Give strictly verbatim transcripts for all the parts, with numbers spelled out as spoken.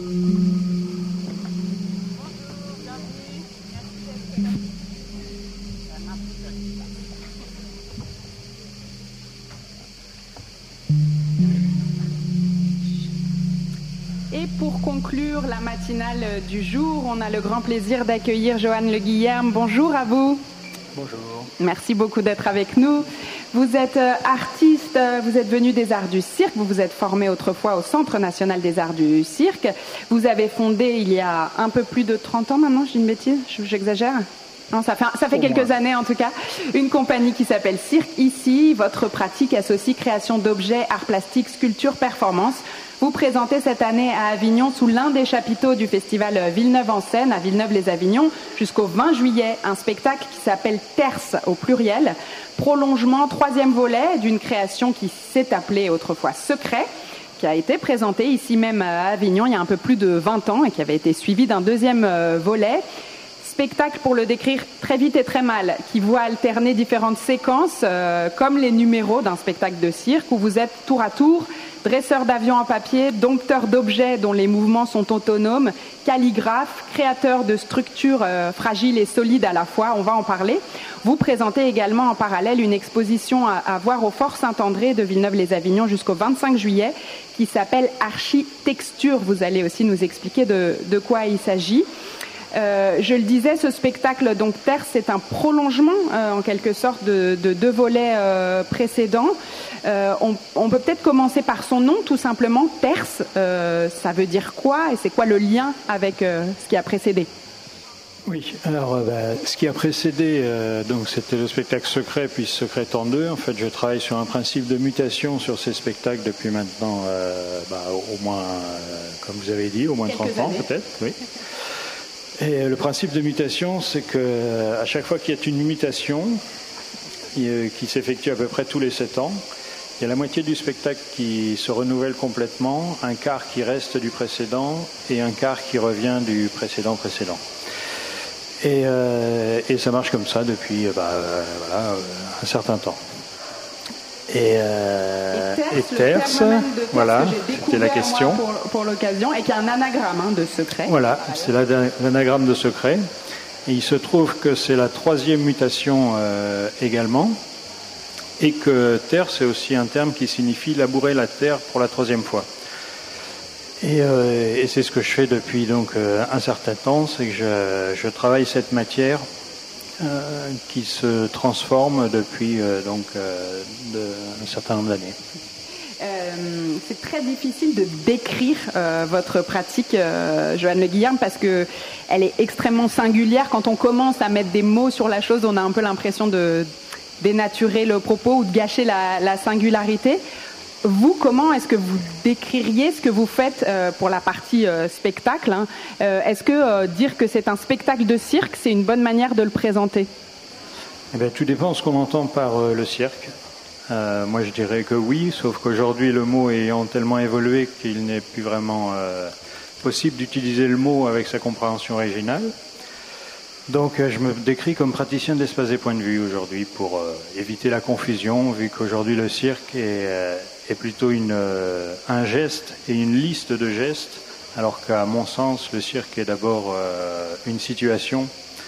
Et pour conclure la matinale du jour, on a le grand plaisir d'accueillir Johan Le Guilherme. Bonjour à vous. Bonjour. Merci beaucoup d'être avec nous. Vous êtes artiste, vous êtes venu des arts du cirque, vous vous êtes formé autrefois au Centre national des arts du cirque. Vous avez fondé il y a un peu plus de trente ans maintenant, je dis une bêtise, j'exagère ? Non, ça fait, ça fait quelques moins. années en tout cas, une compagnie qui s'appelle Cirque Ici. Votre pratique associe création d'objets, arts plastiques, sculpture, performance. Vous présentez cette année à Avignon sous l'un des chapiteaux du festival Villeneuve en Seine, à Villeneuve-les-Avignon, jusqu'au vingt juillet, un spectacle qui s'appelle Terce au pluriel, prolongement, troisième volet d'une création qui s'est appelée autrefois Secret, qui a été présentée ici même à Avignon il y a un peu plus de vingt ans et qui avait été suivi d'un deuxième volet. Spectacle, pour le décrire très vite et très mal, qui voit alterner différentes séquences, euh, comme les numéros d'un spectacle de cirque, où vous êtes tour à tour dresseur d'avions en papier, dompteur d'objets dont les mouvements sont autonomes, calligraphe, créateur de structures euh, fragiles et solides à la fois, on va en parler. Vous présentez également en parallèle une exposition à, à voir au Fort Saint-André de Villeneuve-les-Avignon jusqu'au vingt-cinq juillet, qui s'appelle Architecture. Vous allez aussi nous expliquer de, de quoi il s'agit. Euh, je le disais, ce spectacle, donc Terce, c'est un prolongement euh, en quelque sorte de, de deux volets euh, précédents. Euh, on, on peut peut-être commencer par son nom, tout simplement. Terce, euh, ça veut dire quoi et c'est quoi le lien avec euh, ce qui a précédé ? Oui, alors euh, bah, ce qui a précédé, euh, donc c'était le spectacle Secret, puis Secret en deux. En fait, je travaille sur un principe de mutation sur ces spectacles depuis maintenant, euh, bah, au moins, euh, comme vous avez dit, au moins Quelques trente ans années. peut-être, oui. Et le principe de mutation, c'est que à chaque fois qu'il y a une mutation qui s'effectue à peu près tous les sept ans, il y a la moitié du spectacle qui se renouvelle complètement, un quart qui reste du précédent et un quart qui revient du précédent précédent. Et, euh, et ça marche comme ça depuis bah, euh, voilà, un certain temps. Et, euh, et Terce, et terce, terce voilà, c'était la question. Pour, pour l'occasion, et qui a un anagramme hein, de Secret. Voilà, c'est l'anagramme de Secret. Et il se trouve que c'est la troisième mutation euh, également, et que terre, c'est aussi un terme qui signifie labourer la terre pour la troisième fois. Et, euh, et c'est ce que je fais depuis donc euh, un certain temps, c'est que je, je travaille cette matière euh, qui se transforme depuis euh, donc euh, de, un certain nombre d'années. Euh, c'est très difficile de décrire euh, votre pratique, euh, Johan Le Guilherme, parce que elle est extrêmement singulière. Quand on commence à mettre des mots sur la chose, on a un peu l'impression de dénaturer le propos ou de gâcher la, la singularité. Vous, comment est-ce que vous décririez ce que vous faites euh, pour la partie euh, spectacle hein euh, Est-ce que euh, dire que c'est un spectacle de cirque, c'est une bonne manière de le présenter ? Eh bien, tout dépend de ce qu'on entend par euh, le cirque. Euh, moi, je dirais que oui, sauf qu'aujourd'hui, le mot ayant tellement évolué qu'il n'est plus vraiment euh, possible d'utiliser le mot avec sa compréhension originale. Donc, euh, je me décris comme praticien de l'espace des points de vue aujourd'hui pour euh, éviter la confusion, vu qu'aujourd'hui, le cirque est, euh, est plutôt une, euh, un geste et une liste de gestes, alors qu'à mon sens, le cirque est d'abord euh, une situation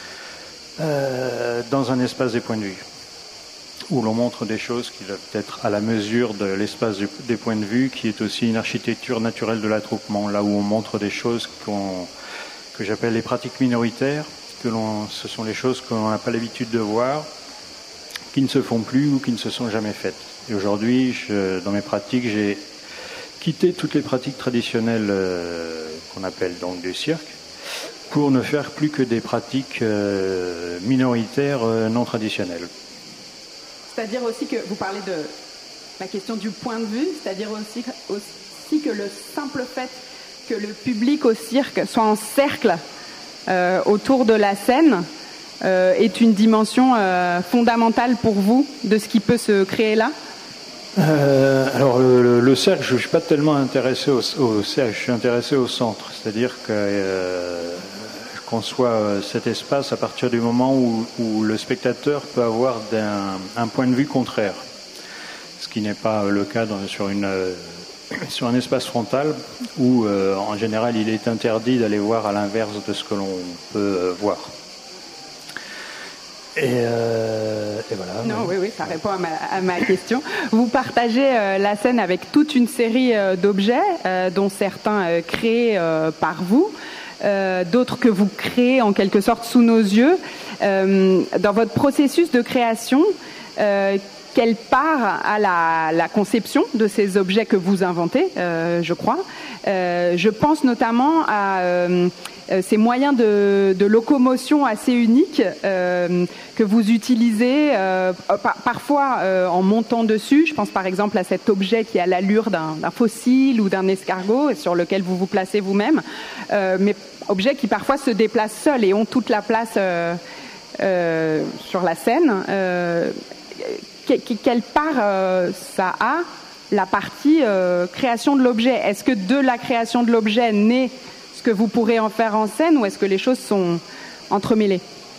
euh, dans un espace des points de vue, où l'on montre des choses qui doivent être à la mesure de l'espace des points de vue, qui est aussi une architecture naturelle de l'attroupement, là où on montre des choses qu'on, que j'appelle les pratiques minoritaires, que l'on, ce sont les choses qu'on n'a pas l'habitude de voir, qui ne se font plus ou qui ne se sont jamais faites. Et aujourd'hui, je, dans mes pratiques, j'ai quitté toutes les pratiques traditionnelles euh, qu'on appelle donc du cirque, pour ne faire plus que des pratiques euh, minoritaires euh, non traditionnelles. C'est-à-dire aussi que vous parlez de la question du point de vue, c'est-à-dire aussi, aussi que le simple fait que le public au cirque soit en cercle euh, autour de la scène euh, est une dimension euh, fondamentale pour vous de ce qui peut se créer là ? euh, Alors le, le, le cercle, je ne suis pas tellement intéressé au, au cercle, je suis intéressé au centre, c'est-à-dire que euh, je conçois cet espace à partir du moment où, où le spectateur peut avoir un, un point de vue contraire, ce qui n'est pas le cas dans, sur une, sur un espace frontal où, euh, en général, il est interdit d'aller voir à l'inverse de ce que l'on peut euh, voir. Et, euh, et voilà. Non, oui, oui, ça répond à ma, à ma question. Vous partagez euh, la scène avec toute une série euh, d'objets, euh, dont certains euh, créés euh, par vous, euh, d'autres que vous créez en quelque sorte sous nos yeux. Euh, dans votre processus de création, euh, quelle part à la, la conception de ces objets que vous inventez, euh, je crois. Euh, je pense notamment à euh, ces moyens de, de locomotion assez uniques euh, que vous utilisez euh, par, parfois euh, en montant dessus. Je pense par exemple à cet objet qui a l'allure d'un, d'un fossile ou d'un escargot et sur lequel vous vous placez vous-même, euh, mais objets qui parfois se déplacent seuls et ont toute la place euh, euh, sur la scène. Euh, Quelle part euh, ça a, la partie euh, création de l'objet? Est-ce que de la création de l'objet naît ce que vous pourrez en faire en scène, ou est-ce que les choses sont entremêlées?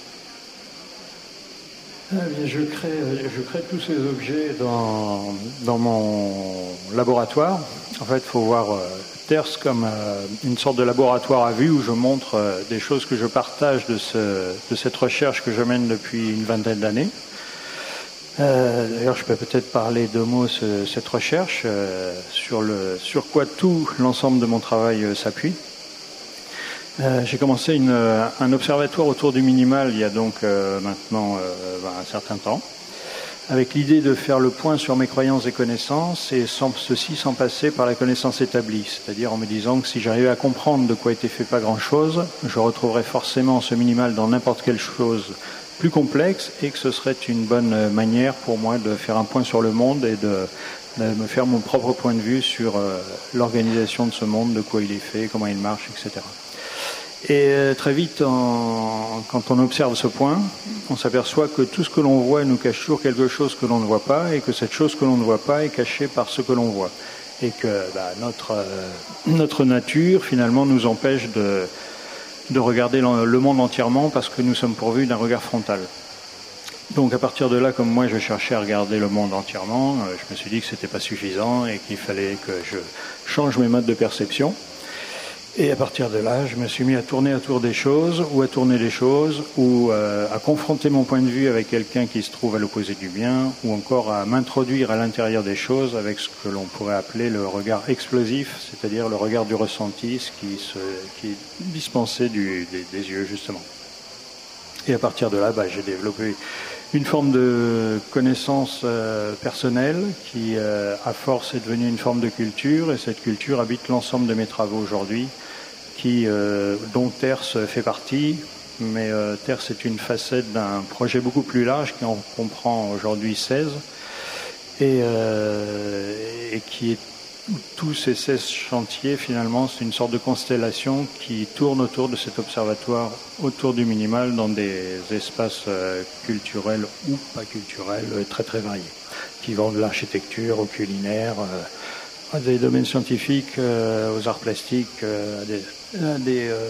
Ah bien, je crée, je crée tous ces objets dans, dans mon laboratoire. En fait, il faut voir euh, TERS comme euh, une sorte de laboratoire à vue où je montre euh, des choses que je partage de, ce, de cette recherche que je mène depuis une vingtaine d'années. Euh, d'ailleurs, je peux peut-être parler deux mots de cette recherche, euh, sur, le, sur quoi tout l'ensemble de mon travail euh, s'appuie. Euh, j'ai commencé une, un observatoire autour du minimal il y a donc euh, maintenant euh, ben, un certain temps, avec l'idée de faire le point sur mes croyances et connaissances, et sans, ceci sans passer par la connaissance établie, c'est-à-dire en me disant que si j'arrivais à comprendre de quoi était fait pas grand-chose, je retrouverais forcément ce minimal dans n'importe quelle chose plus complexe, et que ce serait une bonne manière pour moi de faire un point sur le monde et de, de me faire mon propre point de vue sur euh, l'organisation de ce monde, de quoi il est fait, comment il marche, et cetera. Et euh, très vite, en, quand on observe ce point, on s'aperçoit que tout ce que l'on voit nous cache toujours quelque chose que l'on ne voit pas, et que cette chose que l'on ne voit pas est cachée par ce que l'on voit. Et que bah, notre, euh, notre nature, finalement, nous empêche de de regarder le monde entièrement parce que nous sommes pourvus d'un regard frontal. Donc à partir de là, comme moi je cherchais à regarder le monde entièrement, je me suis dit que c'était pas suffisant et qu'il fallait que je change mes modes de perception. Et à partir de là, je me suis mis à tourner autour des choses, ou à tourner les choses, ou euh, à confronter mon point de vue avec quelqu'un qui se trouve à l'opposé du mien, ou encore à m'introduire à l'intérieur des choses avec ce que l'on pourrait appeler le regard explosif, c'est-à-dire le regard du ressenti, ce qui, se, qui est dispensé du, des, des yeux, justement. Et à partir de là, bah, j'ai développé une forme de connaissance euh, personnelle qui, euh, à force, est devenue une forme de culture, et cette culture habite l'ensemble de mes travaux aujourd'hui, qui, euh, dont TERS fait partie, mais euh, TERS est une facette d'un projet beaucoup plus large qui en comprend aujourd'hui seize, et, euh, et qui est tous ces seize chantiers, finalement, c'est une sorte de constellation qui tourne autour de cet observatoire, autour du minimal, dans des espaces euh, culturels ou pas culturels, euh, très très variés, qui vont de l'architecture au culinaire, euh, à des domaines scientifiques, euh, aux arts plastiques, euh, à des, à des, euh,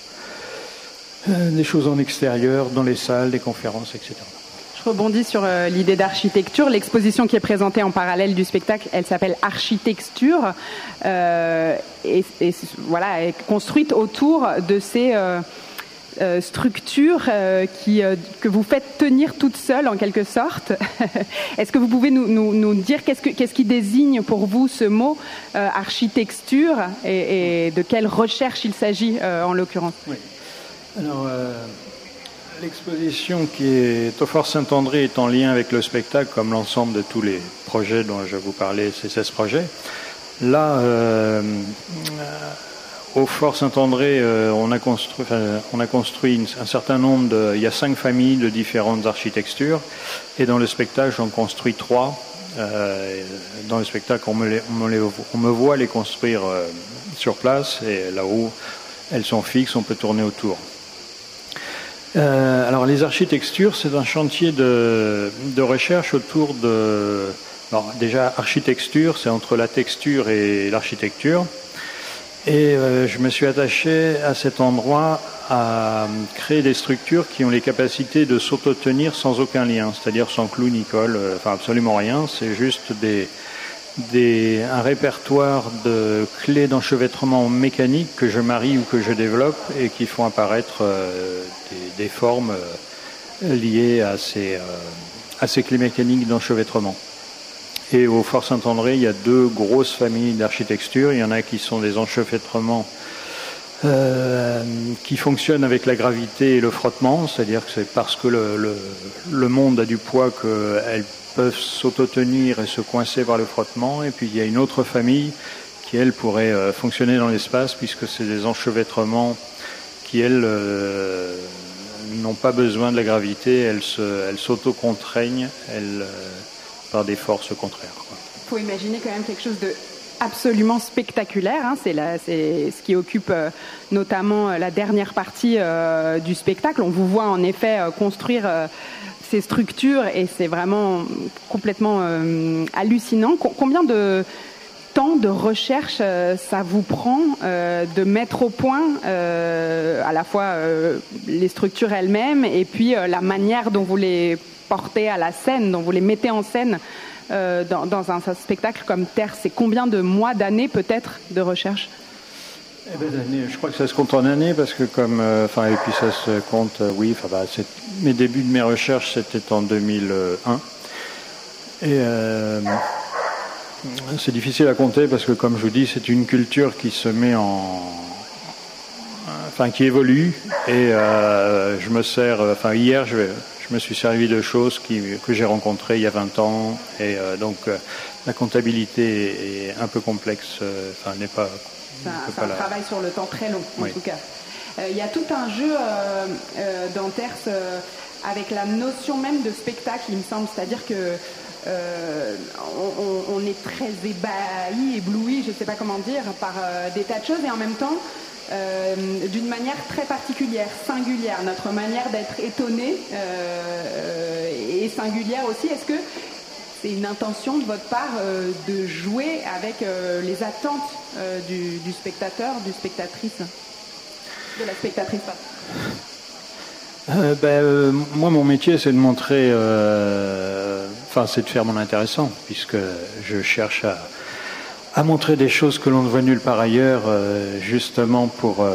euh, des choses en extérieur, dans les salles, des conférences, et cetera. Je rebondis sur euh, l'idée d'architecture. L'exposition qui est présentée en parallèle du spectacle, elle s'appelle Architecture, euh, et, et voilà, est construite autour de ces euh, euh, structures euh, qui, euh, que vous faites tenir toutes seules en quelque sorte. Est-ce que vous pouvez nous, nous, nous dire qu'est-ce, que, qu'est-ce qui désigne pour vous ce mot euh, architecture, et, et de quelle recherche il s'agit euh, en l'occurrence? Oui. Alors. Euh... L'exposition qui est au Fort Saint-André est en lien avec le spectacle, comme l'ensemble de tous les projets dont je vous parlais, ces seize projets. Là, euh, au Fort Saint-André, euh, on a construit, enfin, on a construit une, un certain nombre de... Il y a cinq familles de différentes architectures, et dans le spectacle, j'en construis trois. Euh, dans le spectacle, on me, les, on, me les, on me voit les construire euh, sur place, et là-haut, elles sont fixes, on peut tourner autour. Euh, alors les architectures, c'est un chantier de, de recherche autour de... Alors déjà, architecture, c'est entre la texture et l'architecture. Et euh, je me suis attaché à cet endroit à créer des structures qui ont les capacités de s'auto-tenir sans aucun lien, c'est-à-dire sans clou ni colle, euh, enfin absolument rien, c'est juste des, des, un répertoire de clés d'enchevêtrement mécaniques que je marie ou que je développe et qui font apparaître euh, des, des formes euh, liées à ces, euh, à ces clés mécaniques d'enchevêtrement. Et au Fort Saint-André, il y a deux grosses familles d'architecture. Il y en a qui sont des enchevêtrements euh, qui fonctionnent avec la gravité et le frottement, c'est-à-dire que c'est parce que le, le, le monde a du poids qu'elles peuvent s'auto-tenir et se coincer par le frottement. Et puis il y a une autre famille qui, elle, pourrait euh, fonctionner dans l'espace, puisque c'est des enchevêtrements qui, elles, euh, n'ont pas besoin de la gravité, elles, se, elles s'auto-contraignent, elles... Euh, par des forces contraires. Il faut imaginer quand même quelque chose de absolument spectaculaire. Hein. C'est, la, c'est ce qui occupe euh, notamment euh, la dernière partie euh, du spectacle. On vous voit en effet euh, construire euh, ces structures et c'est vraiment complètement euh, hallucinant. Co- combien de temps de recherche euh, ça vous prend euh, de mettre au point euh, à la fois euh, les structures elles-mêmes et puis euh, la manière dont vous les portez à la scène, dont vous les mettez en scène euh, dans, dans un, un spectacle comme Terre? C'est combien de mois, d'années peut-être de recherche? Eh ben, je crois que ça se compte en années parce que comme, enfin euh, et puis ça se compte, euh, oui, enfin bah, c'est, mes débuts de mes recherches c'était en deux mille un et euh, c'est difficile à compter parce que comme je vous dis, c'est une culture qui se met en, enfin qui évolue et euh, je me sers, enfin hier je vais Je me suis servi de choses qui, que j'ai rencontrées il y a vingt ans et euh, donc euh, la comptabilité est, est un peu complexe, euh, enfin n'est pas... C'est un, c'est un la... travail sur le temps très long en oui. tout cas. Euh, il y a tout un jeu euh, euh, dans Terce euh, avec la notion même de spectacle, il me semble, c'est-à-dire que euh, on, on est très ébahi, ébloui, je ne sais pas comment dire, par euh, des tas de choses et en même temps Euh, d'une manière très particulière, singulière. Notre manière d'être étonné euh, est singulière aussi. Est-ce que c'est une intention de votre part euh, de jouer avec euh, les attentes euh, du, du spectateur, du spectatrice, de la spectatrice? euh, ben, euh, Moi, mon métier, c'est de montrer, euh, enfin, c'est de faire mon intéressant, puisque je cherche à à montrer des choses que l'on ne voit nulle part ailleurs, euh, justement pour euh,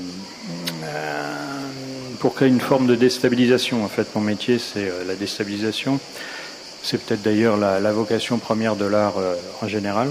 pour créer une forme de déstabilisation. En fait, mon métier, c'est euh, la déstabilisation. C'est peut-être d'ailleurs la, la vocation première de l'art euh, en général.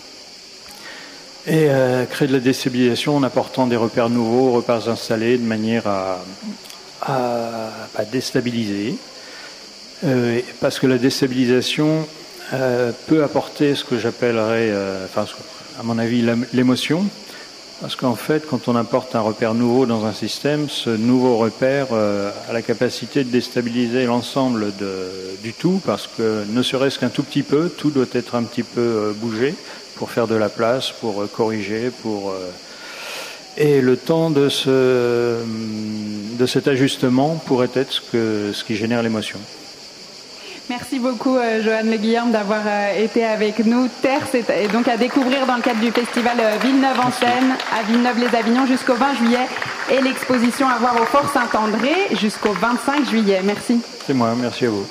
Et euh, créer de la déstabilisation en apportant des repères nouveaux, repères installés, de manière à, à, à déstabiliser. Euh, parce que la déstabilisation Euh, peut apporter ce que j'appellerais, euh, enfin, à mon avis, l'émotion. Parce qu'en fait, quand on apporte un repère nouveau dans un système, ce nouveau repère euh, a la capacité de déstabiliser l'ensemble de, du tout, parce que ne serait-ce qu'un tout petit peu, tout doit être un petit peu euh, bougé pour faire de la place, pour euh, corriger, pour... Euh, et le temps de, ce, de cet ajustement pourrait être ce, que, ce qui génère l'émotion. Merci beaucoup, euh, Joanne Le Guillaume, d'avoir euh, été avec nous. Terre, c'est et donc à découvrir dans le cadre du festival euh, Villeneuve en scène à Villeneuve-les-Avignon jusqu'au vingt juillet et l'exposition à voir au Fort Saint-André jusqu'au vingt-cinq juillet. Merci. C'est moi, merci à vous.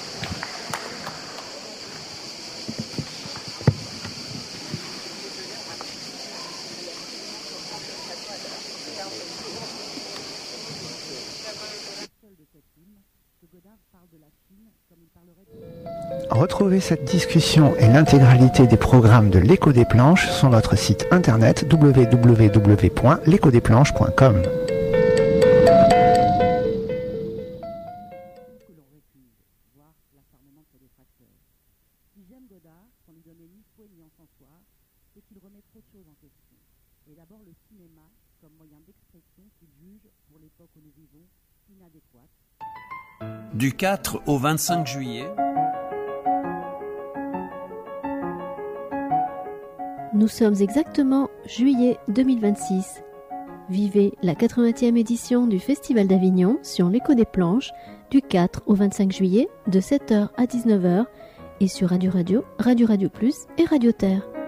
Retrouvez cette discussion et l'intégralité des programmes de l'Écho des Planches sur notre site internet w w w point l'écho des planches point com. Du quatre au vingt-cinq juillet. Nous sommes exactement juillet deux mille vingt-six. Vivez la quatre-vingtième édition du Festival d'Avignon sur l'Écho des Planches du quatre au vingt-cinq juillet de sept heures à dix-neuf heures et sur Radio Radio, Radio Radio Plus et Radio Terre.